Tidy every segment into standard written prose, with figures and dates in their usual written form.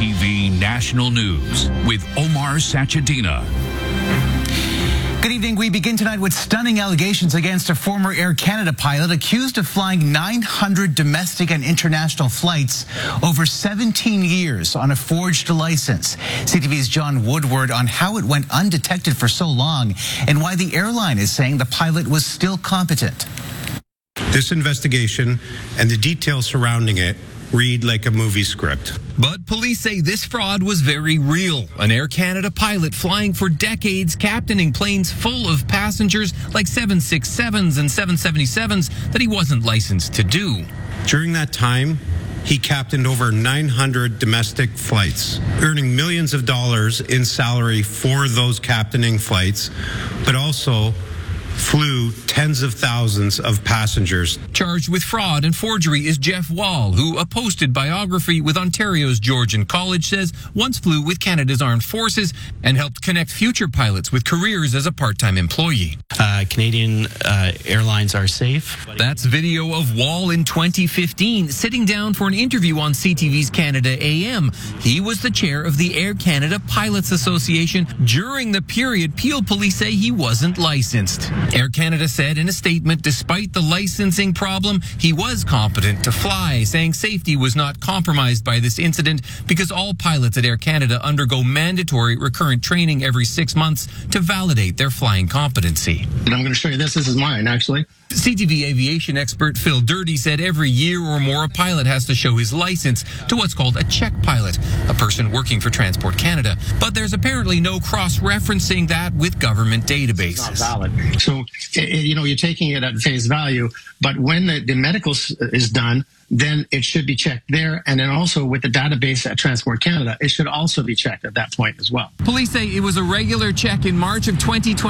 CTV National News with Omar Sachedina. Good evening. We begin tonight with stunning allegations against a former Air Canada pilot accused of flying 900 domestic and international flights over 17 years on a forged license. CTV's John Woodward on how it went undetected for so long and why the airline is saying the pilot was still competent. This investigation and the details surrounding it read like a movie script. But police say this fraud was very real. An Air Canada pilot flying for decades, captaining planes full of passengers like 767s and 777s that he wasn't licensed to do. During that time, he captained over 900 domestic flights, earning millions of dollars in salary for those captaining flights, but also flew tens of thousands of passengers. Charged with fraud and forgery is Jeff Wall, who a posted biography with Ontario's Georgian College says once flew with Canada's Armed Forces and helped connect future pilots with careers as a part-time employee. Canadian airlines are safe. That's video of Wall in 2015 sitting down for an interview on CTV's Canada AM. He was the chair of the Air Canada Pilots Association. During the period, Peel police say he wasn't licensed. Air Canada said in a statement, despite the licensing problem, he was competent to fly, saying safety was not compromised by this incident because all pilots at Air Canada undergo mandatory recurrent training every 6 months to validate their flying competency. And I'm going to show you this. This is mine, actually. CTV aviation expert Phil Dirty said every year or more a pilot has to show his license to what's called a check pilot, a person working for Transport Canada. But there's apparently no cross-referencing that with government databases. It's not valid. So, you're taking it at face value, but when the medical is done, then it should be checked there. And then also with the database at Transport Canada, it should also be checked at that point as well. Police say it was a regular check in March of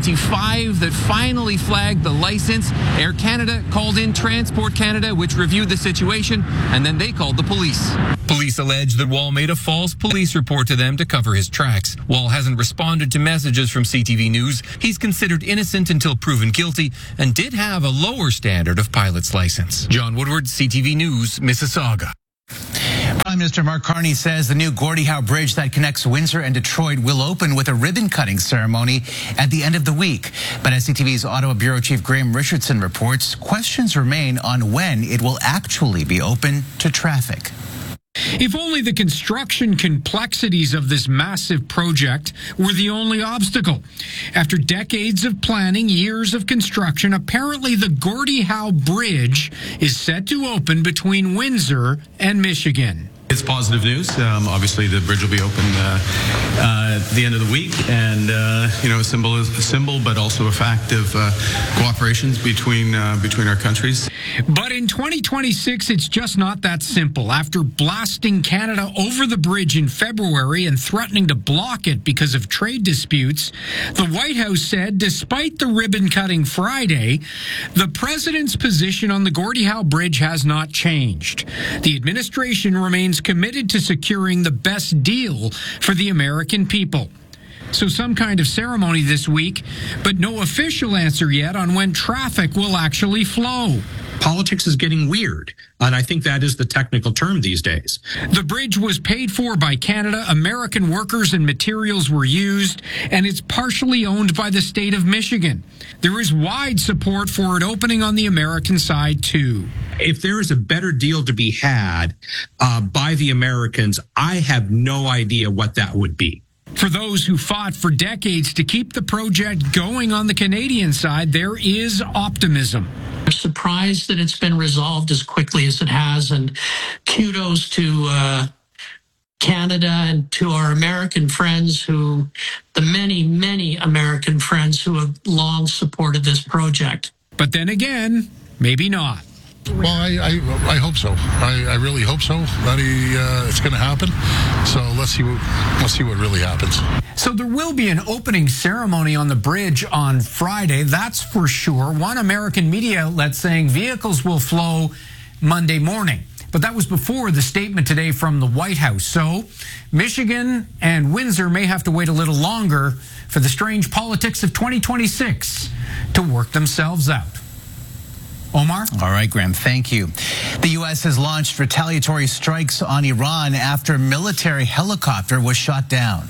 2025 that finally flagged the license. Air Canada called in Transport Canada, which reviewed the situation, and then they called the police. Police allege that Wall made a false police report to them to cover his tracks. Wall hasn't responded to messages from CTV News. He's considered innocent until proven guilty and did have a lower standard of pilot's license. John Woodward, CTV News, Mississauga. Prime Minister Mark Carney says the new Gordie Howe Bridge that connects Windsor and Detroit will open with a ribbon-cutting ceremony at the end of the week. But as CTV's Ottawa Bureau Chief Graham Richardson reports, questions remain on when it will actually be open to traffic. If only the construction complexities of this massive project were the only obstacle. After decades of planning, years of construction, apparently the Gordie Howe Bridge is set to open between Windsor and Michigan. It's positive news. Obviously, the bridge will be open at the end of the week, and a symbol, but also a fact of cooperation between our countries. But in 2026, it's just not that simple. After blasting Canada over the bridge in February and threatening to block it because of trade disputes, the White House said, despite the ribbon-cutting Friday, the president's position on the Gordie Howe Bridge has not changed. The administration remains committed to securing the best deal for the American people. So some kind of ceremony this week, but no official answer yet on when traffic will actually flow. Politics is getting weird, and I think that is the technical term these days. The bridge was paid for by Canada, American workers and materials were used, and it's partially owned by the state of Michigan. There is wide support for it opening on the American side, too. If there is a better deal to be had by the Americans, I have no idea what that would be. For those who fought for decades to keep the project going on the Canadian side, there is optimism. We're surprised that it's been resolved as quickly as it has, and kudos to Canada and to our American friends the many American friends who have long supported this project. But then again, maybe not. Well, I hope so. I really hope so that it's going to happen. So let's see what really happens. So there will be an opening ceremony on the bridge on Friday. That's for sure. One American media outlet saying vehicles will flow Monday morning. But that was before the statement today from the White House. So Michigan and Windsor may have to wait a little longer for the strange politics of 2026 to work themselves out. Omar? All right, Graham, thank you. The U.S. has launched retaliatory strikes on Iran after a military helicopter was shot down.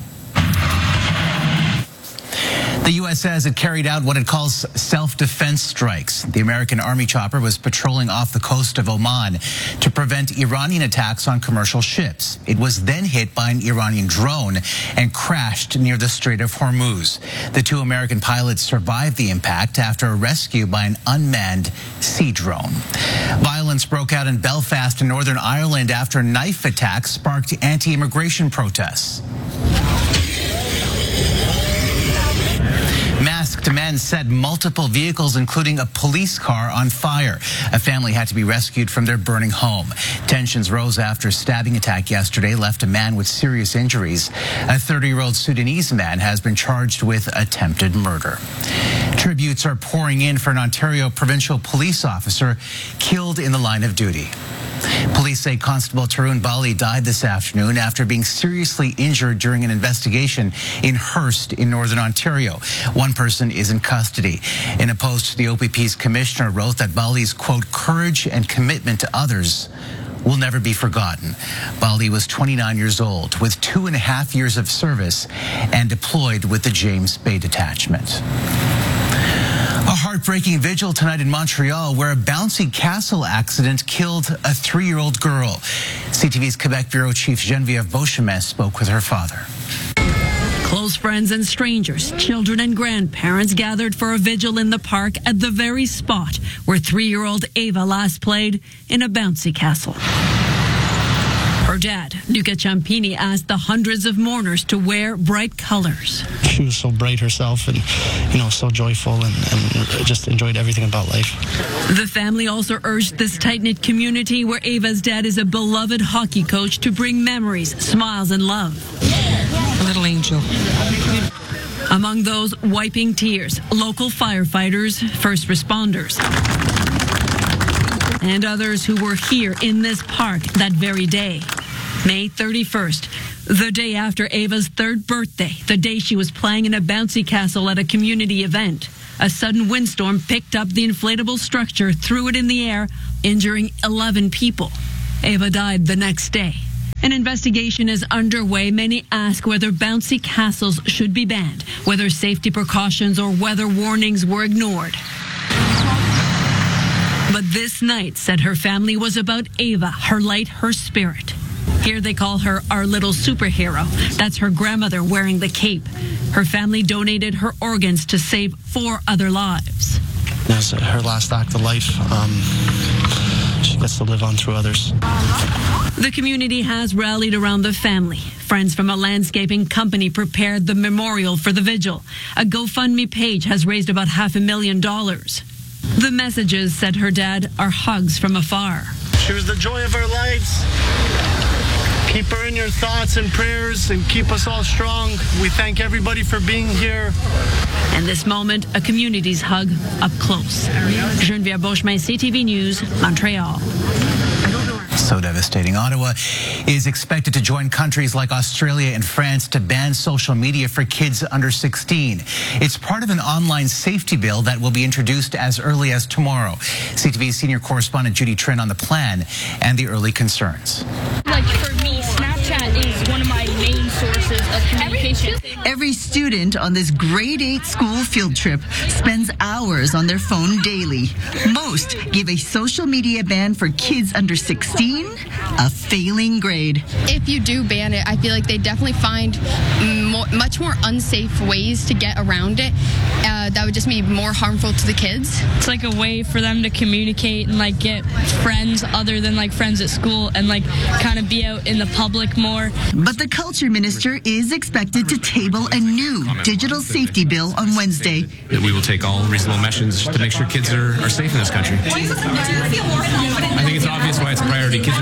The U.S. says it carried out what it calls self-defense strikes. The American Army chopper was patrolling off the coast of Oman to prevent Iranian attacks on commercial ships. It was then hit by an Iranian drone and crashed near the Strait of Hormuz. The 2 American pilots survived the impact after a rescue by an unmanned sea drone. Violence broke out in Belfast in Northern Ireland after knife attacks sparked anti-immigration protests. Masked men set multiple vehicles, including a police car, on fire. A family had to be rescued from their burning home. Tensions rose after a stabbing attack yesterday left a man with serious injuries. A 30-year-old Sudanese man has been charged with attempted murder. Tributes are pouring in for an Ontario provincial police officer killed in the line of duty. Police say Constable Tarun Bali died this afternoon after being seriously injured during an investigation in Hearst in Northern Ontario. One person is in custody. In a post, the OPP's commissioner wrote that Bali's, quote, courage and commitment to others will never be forgotten. Bali was 29 years old with 2.5 years of service and deployed with the James Bay Detachment. A heartbreaking vigil tonight in Montreal where a bouncy castle accident killed a 3-year-old girl. CTV's Quebec Bureau Chief Geneviève Beauchemin spoke with her father. Close friends and strangers, children and grandparents gathered for a vigil in the park at the very spot where 3-year-old Ava last played in a bouncy castle. Her dad, Luca Ciampini, asked the hundreds of mourners to wear bright colors. She was so bright herself and, so joyful and just enjoyed everything about life. The family also urged this tight-knit community where Ava's dad is a beloved hockey coach to bring memories, smiles, and love. Little angel. Among those wiping tears, local firefighters, first responders, and others who were here in this park that very day. May 31st, the day after Ava's 3rd birthday, the day she was playing in a bouncy castle at a community event. A sudden windstorm picked up the inflatable structure, threw it in the air, injuring 11 people. Ava died the next day. An investigation is underway. Many ask whether bouncy castles should be banned, whether safety precautions or weather warnings were ignored. But this night, said her family, was about Ava, her light, her spirit. Here they call her our little superhero. That's her grandmother wearing the cape. Her family donated her organs to save 4 other lives. As her last act of life, she gets to live on through others. The community has rallied around the family. Friends from a landscaping company prepared the memorial for the vigil. A GoFundMe page has raised about $500,000. The messages, said her dad, are hugs from afar. She was the joy of our lives. Keep her in your thoughts and prayers and keep us all strong. We thank everybody for being here. And this moment, a community's hug up close. Geneviève Beauchemin, CTV News, Montreal. So devastating. Ottawa is expected to join countries like Australia and France to ban social media for kids under 16. It's part of an online safety bill that will be introduced as early as tomorrow. CTV's senior correspondent Judy Trinh on the plan and the early concerns. Like for me, Snapchat is one of my main sources of communication. Every student on this grade 8 school field trip spends hours on their phone daily. Most give a social media ban for kids under 16 a failing grade. If you do ban it, I feel like they definitely find much more unsafe ways to get around it. That would just be more harmful to the kids. It's like a way for them to communicate and like get friends other than like friends at school and like kind of be out in the public more. But the culture minister is expected to table a new digital safety bill on Wednesday. We will take all reasonable measures to make sure kids are safe in this country. Do you feel more confident? I think it's obvious why it's a priority. Kids are dying.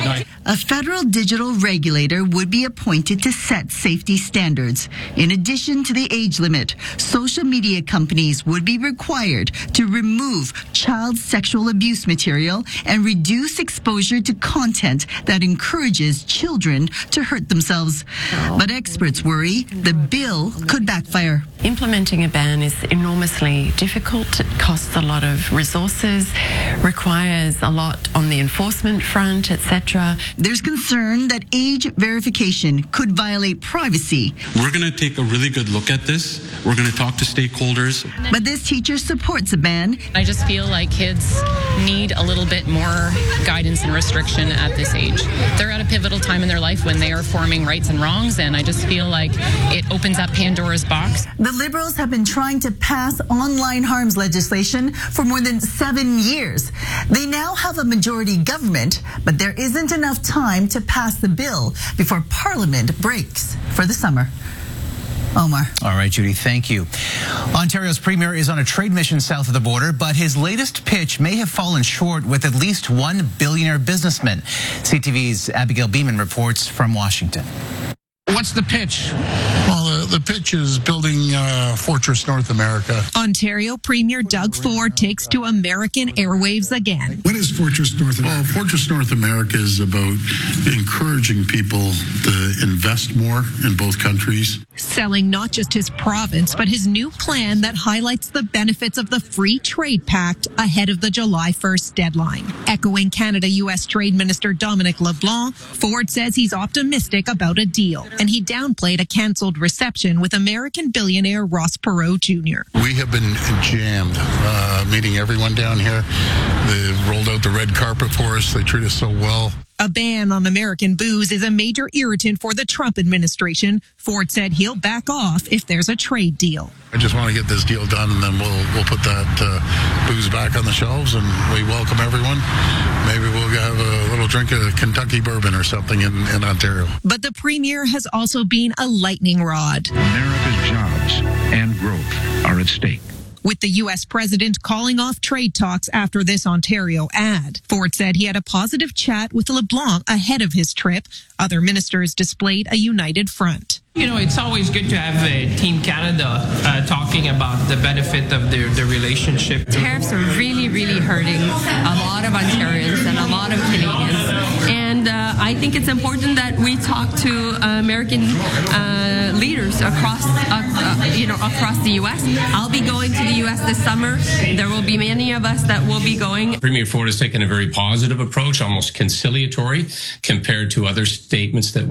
A federal digital regulator would be appointed to set safety standards. In addition to the age limit, social media companies would be required to remove child sexual abuse material and reduce exposure to content that encourages children to hurt themselves. But experts worry the bill could backfire. Implementing a ban is enormously difficult. It costs a lot of resources, requires a lot on the enforcement front, etc. There's concern that age verification could violate privacy. We're going to take a really good look at this. We're going to talk to stakeholders. But this teacher supports a ban. I just feel like kids need a little bit more guidance and restriction at this age. They're at a pivotal time in their life when they are forming rights and wrongs, and I just feel like it opens up Pandora's box. The Liberals have been trying to pass online harms legislation for more than 7 years. They now have a majority government, but there isn't enough time to pass the bill before Parliament breaks for the summer. Omar. All right, Judy, thank you. Ontario's premier is on a trade mission south of the border, but his latest pitch may have fallen short with at least one billionaire businessman. CTV's Abigail Beeman reports from Washington. What's the pitch? Well, the pitch is building Fortress North America. Ontario Premier Doug Ford takes to American airwaves again. What is Fortress North America? Well, Fortress North America is about encouraging people to invest more in both countries. Selling not just his province, but his new plan that highlights the benefits of the Free Trade Pact ahead of the July 1st deadline. Echoing Canada-U.S. Trade Minister Dominic LeBlanc, Ford says he's optimistic about a deal, and he downplayed a canceled reception with American billionaire Ross Perot Jr. We have been jammed, meeting everyone down here. They've rolled out the red carpet for us. They treat us so well. A ban on American booze is a major irritant for the Trump administration. Ford said he'll back off if there's a trade deal. I just want to get this deal done, and then we'll put that booze back on the shelves, and we welcome everyone. Maybe we'll have a little drink of Kentucky bourbon or something in Ontario. But the premier has also been a lightning rod. America's jobs and growth are at stake. With the U.S. president calling off trade talks after this Ontario ad. Ford said he had a positive chat with LeBlanc ahead of his trip. Other ministers displayed a united front. You know, it's always good to have Team Canada talking about the benefit of the relationship. Tariffs are really, really hurting a lot of Ontarians and a lot of Canadians. And I think it's important that we talk to American leaders across the U.S. I'll be going to the U.S. this summer. There will be many of us that will be going. Premier Ford has taken a very positive approach, almost conciliatory, compared to other statements that